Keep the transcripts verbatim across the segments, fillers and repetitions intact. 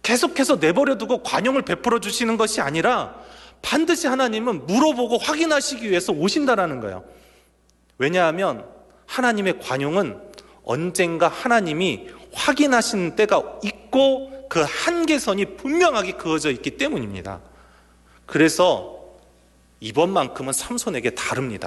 계속해서 내버려두고 관용을 베풀어 주시는 것이 아니라 반드시 하나님은 물어보고 확인하시기 위해서 오신다라는 거예요. 왜냐하면 하나님의 관용은 언젠가 하나님이 확인하시는 때가 있고 그 한계선이 분명하게 그어져 있기 때문입니다. 그래서 이번만큼은 삼손에게 다릅니다.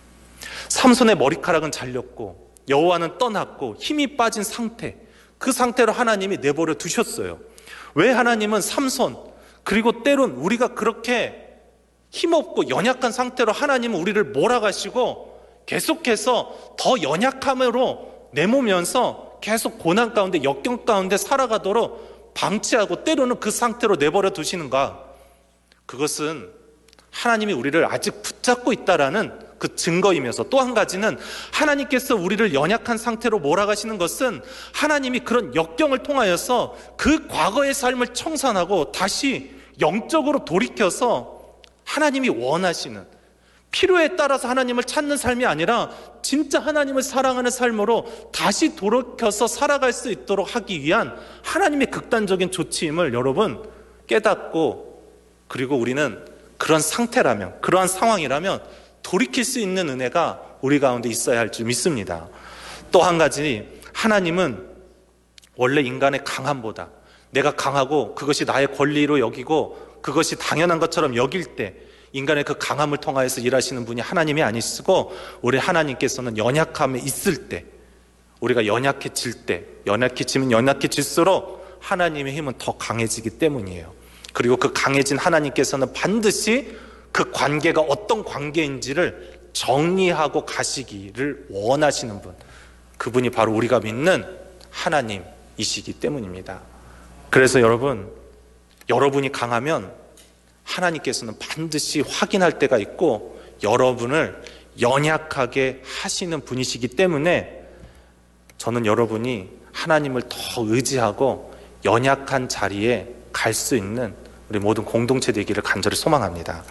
삼손의 머리카락은 잘렸고 여호와는 떠났고 힘이 빠진 상태, 그 상태로 하나님이 내버려 두셨어요. 왜 하나님은 삼손, 그리고 때론 우리가 그렇게 힘없고 연약한 상태로 하나님은 우리를 몰아가시고 계속해서 더 연약함으로 내모면서 계속 고난 가운데 역경 가운데 살아가도록 방치하고 때로는 그 상태로 내버려 두시는가? 그것은 하나님이 우리를 아직 붙잡고 있다라는 그 증거이면서, 또 한 가지는 하나님께서 우리를 연약한 상태로 몰아가시는 것은 하나님이 그런 역경을 통하여서 그 과거의 삶을 청산하고 다시 영적으로 돌이켜서 하나님이 원하시는, 필요에 따라서 하나님을 찾는 삶이 아니라 진짜 하나님을 사랑하는 삶으로 다시 돌이켜서 살아갈 수 있도록 하기 위한 하나님의 극단적인 조치임을 여러분 깨닫고, 그리고 우리는 그런 상태라면, 그러한 상황이라면 돌이킬 수 있는 은혜가 우리 가운데 있어야 할 줄 믿습니다. 또 한 가지, 하나님은 원래 인간의 강함보다, 내가 강하고 그것이 나의 권리로 여기고 그것이 당연한 것처럼 여길 때 인간의 그 강함을 통하여서 일하시는 분이 하나님이 아니시고, 우리 하나님께서는 연약함에 있을 때, 우리가 연약해질 때, 연약해지면 연약해질수록 하나님의 힘은 더 강해지기 때문이에요. 그리고 그 강해진 하나님께서는 반드시 그 관계가 어떤 관계인지를 정리하고 가시기를 원하시는 분, 그분이 바로 우리가 믿는 하나님이시기 때문입니다. 그래서 여러분, 여러분이 강하면 하나님께서는 반드시 확인할 때가 있고 여러분을 연약하게 하시는 분이시기 때문에 저는 여러분이 하나님을 더 의지하고 연약한 자리에 갈 수 있는 우리 모든 공동체 되기를 간절히 소망합니다.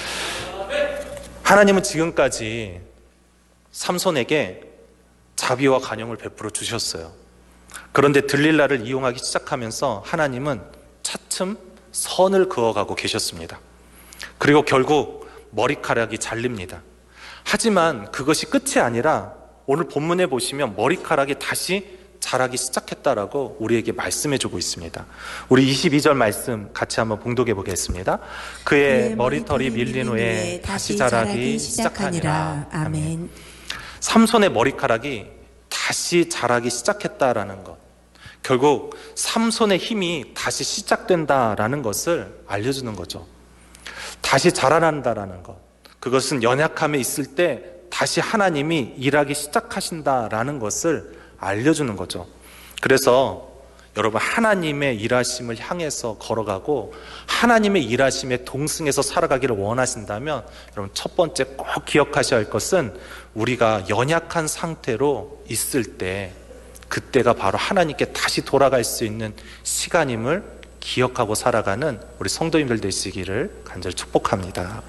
하나님은 지금까지 삼손에게 자비와 관용을 베풀어 주셨어요. 그런데 들릴라를 이용하기 시작하면서 하나님은 차츰 선을 그어가고 계셨습니다. 그리고 결국 머리카락이 잘립니다. 하지만 그것이 끝이 아니라 오늘 본문에 보시면 머리카락이 다시 자라기 시작했다라고 우리에게 말씀해 주고 있습니다. 우리 이십이 절 말씀 같이 한번 봉독해 보겠습니다. 그의 머리털이 밀린 후에 다시 자라기 시작하니라. 아멘. 삼손의 머리카락이 다시 자라기 시작했다라는 것, 결국 삼손의 힘이 다시 시작된다라는 것을 알려주는 거죠. 다시 자라난다라는 것, 그것은 연약함에 있을 때 다시 하나님이 일하기 시작하신다라는 것을 알려주는 거죠. 그래서 여러분, 하나님의 일하심을 향해서 걸어가고 하나님의 일하심에 동승해서 살아가기를 원하신다면 여러분, 첫 번째 꼭 기억하셔야 할 것은 우리가 연약한 상태로 있을 때 그때가 바로 하나님께 다시 돌아갈 수 있는 시간임을 기억하고 살아가는 우리 성도님들 되시기를 간절히 축복합니다.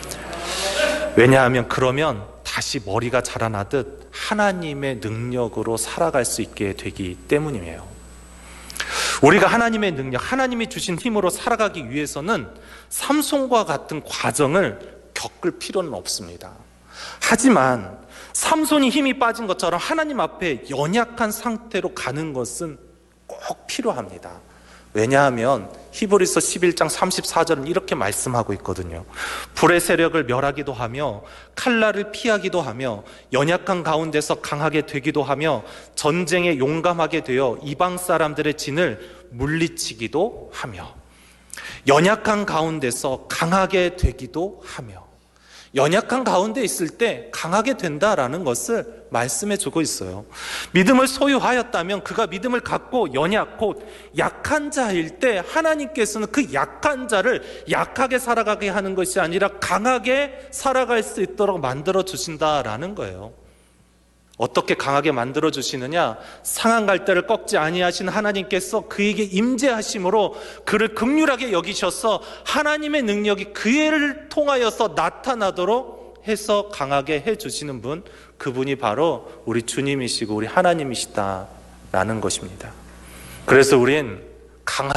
왜냐하면 그러면 다시 머리가 자라나듯 하나님의 능력으로 살아갈 수 있게 되기 때문이에요. 우리가 하나님의 능력, 하나님이 주신 힘으로 살아가기 위해서는 삼손과 같은 과정을 겪을 필요는 없습니다. 하지만 삼손이 힘이 빠진 것처럼 하나님 앞에 연약한 상태로 가는 것은 꼭 필요합니다. 왜냐하면 히브리서 십일 장 삼십사 절은 이렇게 말씀하고 있거든요. 불의 세력을 멸하기도 하며 칼날을 피하기도 하며 연약한 가운데서 강하게 되기도 하며 전쟁에 용감하게 되어 이방 사람들의 진을 물리치기도 하며, 연약한 가운데서 강하게 되기도 하며, 연약한 가운데 있을 때 강하게 된다라는 것을 말씀해 주고 있어요. 믿음을 소유하였다면 그가 믿음을 갖고 연약, 곧 약한 자일 때 하나님께서는 그 약한 자를 약하게 살아가게 하는 것이 아니라 강하게 살아갈 수 있도록 만들어 주신다라는 거예요. 어떻게 강하게 만들어 주시느냐? 상한 갈대를 꺾지 아니하신 하나님께서 그에게 임재하심으로 그를 긍휼하게 여기셔서 하나님의 능력이 그를 통하여서 나타나도록 해서 강하게 해주시는 분, 그분이 바로 우리 주님이시고 우리 하나님이시다라는 것입니다. 그래서 우린 강한